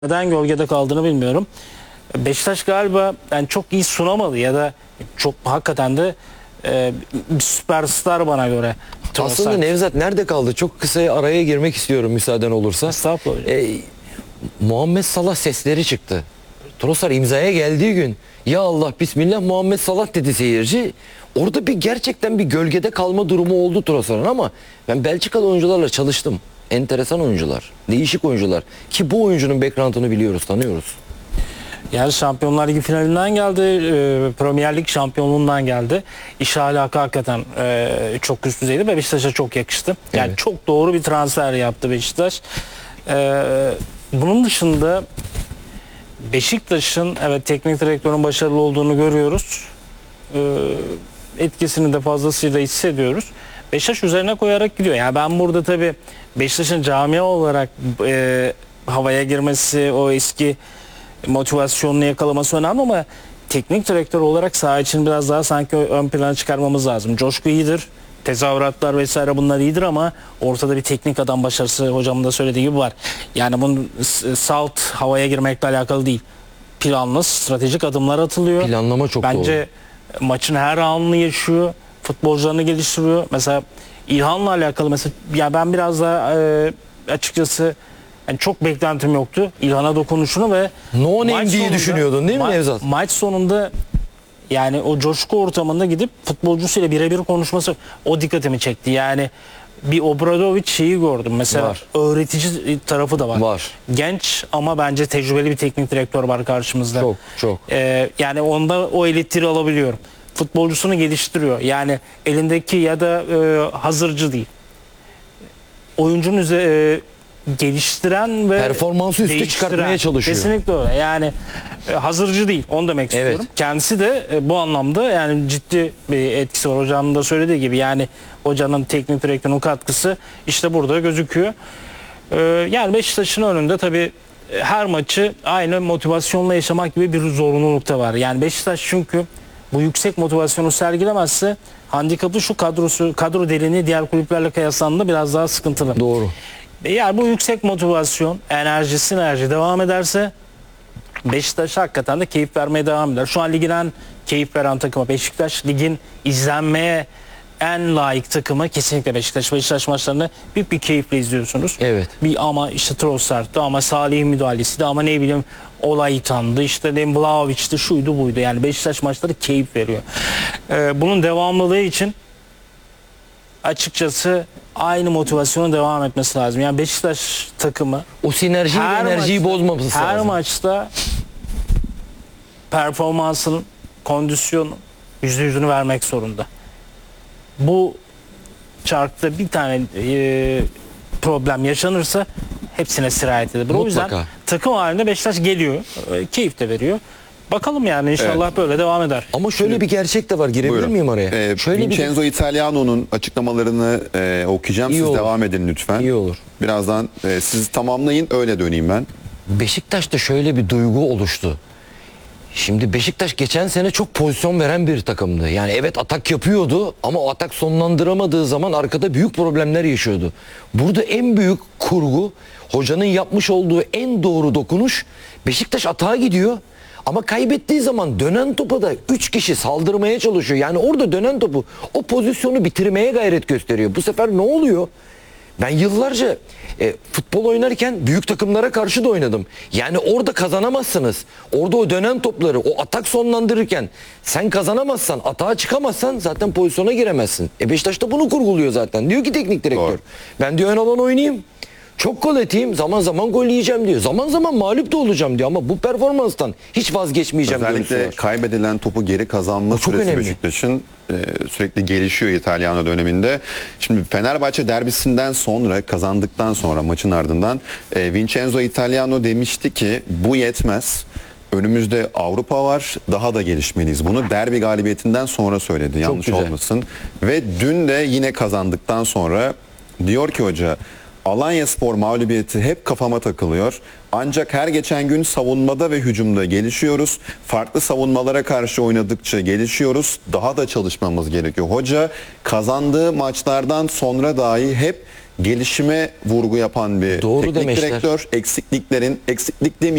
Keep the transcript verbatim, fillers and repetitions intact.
Neden gölgede kaldığını bilmiyorum. Beşiktaş galiba yani çok iyi sunamadı ya da çok hakikaten de e, bir süperstar bana göre. Aslında Trossard. Nevzat nerede kaldı? Çok kısa araya girmek istiyorum müsaaden olursa. Estağfurullah. Ee, Muhammed Salah sesleri çıktı. Trossard imzaya geldiği gün ya Allah bismillah Muhammed Salah dedi seyirci. Orada bir gerçekten bir gölgede kalma durumu oldu Trossard'ın ama ben Belçikalı oyuncularla çalıştım. Enteresan oyuncular, değişik oyuncular ki bu oyuncunun background'ını biliyoruz, tanıyoruz. Yani Şampiyonlar Ligi finalinden geldi, e, Premier Lig şampiyonluğundan geldi. İş alaka hakikaten e, çok üst düzeydi ve Beşiktaş'a çok yakıştı. Yani Evet. çok doğru bir transfer yaptı Beşiktaş. E, bunun dışında Beşiktaş'ın evet teknik direktörün başarılı olduğunu görüyoruz. E, etkisini de fazlasıyla hissediyoruz. Beşiktaş üzerine koyarak gidiyor. Yani ben burada tabii Beşiktaş'ın camia olarak e, havaya girmesi, o eski motivasyonunu yakalaması önemli ama teknik direktör olarak saha için biraz daha sanki ön plana çıkarmamız lazım. Coşku iyidir, tezahüratlar vesaire bunlar iyidir ama ortada bir teknik adam başarısı hocamın da söylediği gibi var. Yani bunun salt havaya girmekle alakalı değil. Planlı, stratejik adımlar atılıyor. Planlama çok Bence doğru. maçın her anını yaşıyor. Futbolcularını geliştiriyor. Mesela İlhan'la alakalı mesela ya ben biraz daha e, açıkçası yani çok beklentim yoktu. İlhan'a dokunuşunu ve No name maç diye sonunda- düşünüyordun değil mi ma- Nevzat? Maç sonunda yani o coşku ortamında gidip futbolcusuyla birebir konuşması o dikkatimi çekti. Yani bir Obradovic şeyi gördüm. Mesela Var. öğretici tarafı da var. Var. Genç ama bence tecrübeli bir teknik direktör var karşımızda. Çok, çok. Ee, yani onda o elektriği alabiliyorum. Futbolcusunu geliştiriyor. Yani elindeki ya da e, hazırcı değil. Oyuncunun üze- e, geliştiren ve Performansı üste değiştiren. çıkartmaya çalışıyor. Kesinlikle öyle. Yani e, hazırcı değil. Onu demek Evet. istiyorum. Kendisi de e, bu anlamda yani ciddi bir etkisi var. Hocanın da söylediği gibi yani hocanın teknik direktörünün katkısı işte burada gözüküyor. E, yani Beşiktaş'ın önünde tabii e, her maçı aynı motivasyonla yaşamak gibi bir zorunluluk da var. Yani Beşiktaş çünkü bu yüksek motivasyonu sergilemezse handikapı şu kadrosu, kadro derinliği diğer kulüplerle kıyaslandığında biraz daha sıkıntılı. Doğru. Eğer bu yüksek motivasyon, enerji, sinerji devam ederse Beşiktaş hakikaten de keyif vermeye devam eder. Şu an ligin en keyif veren takımı Beşiktaş. Ligin izlenmeye en layık takımı kesinlikle Beşiktaş. Beşiktaş maçlarını büyük bir keyifle izliyorsunuz. Evet. Bir ama işte Trossard'dı ama Salih'in müdahalesi de ama ne bileyim Olaytan'dı işte Vlahovic'ti şuydu buydu. Yani Beşiktaş maçları keyif veriyor. Ee, bunun devamlılığı için açıkçası aynı motivasyonun devam etmesi lazım. Yani Beşiktaş takımı O sinerjiyi ve enerjiyi maçta- bozmaması her lazım. maçta performansın, kondisyonun yüzde yüzünü vermek zorunda. Bu çarkta bir tane e, problem yaşanırsa hepsine sirayet eder. O yüzden Mutlaka. takım halinde Beşiktaş geliyor. E, keyif de veriyor. Bakalım yani inşallah Evet. böyle devam eder. Ama şöyle bir gerçek de var. Girebilir Buyurun. miyim araya? Ee, şöyle bir Vincenzo Italiano'nun açıklamalarını e, okuyacağım. İyi Siz olur. devam edin lütfen. İyi olur. Birazdan e, siz tamamlayın, öyle döneyim ben. Beşiktaş'ta şöyle bir duygu oluştu. Şimdi Beşiktaş geçen sene çok pozisyon veren bir takımdı. Yani evet atak yapıyordu ama o atak sonlandıramadığı zaman arkada büyük problemler yaşıyordu. Burada en büyük kurgu hocanın yapmış olduğu en doğru dokunuş, Beşiktaş atağa gidiyor ama kaybettiği zaman dönen topa da üç kişi saldırmaya çalışıyor. Yani orada dönen topu o pozisyonu bitirmeye gayret gösteriyor. Bu sefer ne oluyor? Ben yıllarca e, futbol oynarken büyük takımlara karşı da oynadım. Yani orada kazanamazsınız. Orada o dönen topları, o atak sonlandırırken sen kazanamazsan, atağa çıkamazsan zaten pozisyona giremezsin. E Beşiktaş da bunu kurguluyor zaten. Diyor ki teknik direktör. Doğru. Ben diyor ön alan oynayayım. Çok gol atayım, zaman zaman gol yiyeceğim diyor. Zaman zaman mağlup da olacağım diyor ama bu performanstan hiç vazgeçmeyeceğim diyor. Özellikle kaybedilen topu geri kazanma çok süresi önemli. Beşiktaş'ın e, sürekli gelişiyor İtalyano döneminde. Şimdi Fenerbahçe derbisinden sonra, kazandıktan sonra maçın ardından e, Vincenzo Italiano demişti ki bu yetmez. Önümüzde Avrupa var, daha da gelişmeliyiz. Bunu derbi galibiyetinden sonra söyledi, yanlış güzel. olmasın. Ve dün de yine kazandıktan sonra diyor ki hoca, Alanyaspor mağlubiyeti hep kafama takılıyor. Ancak her geçen gün savunmada ve hücumda gelişiyoruz. Farklı savunmalara karşı oynadıkça gelişiyoruz. Daha da çalışmamız gerekiyor. Hoca kazandığı maçlardan sonra dahi hep gelişime vurgu yapan bir Doğru teknik demeçler. direktör. Eksikliklerin eksiklik demeyeyim